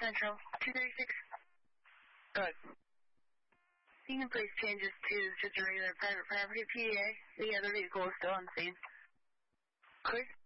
Central, 236. Go ahead. You can place changes to just a regular private property PDA. The other vehicle is still on the scene. Quick.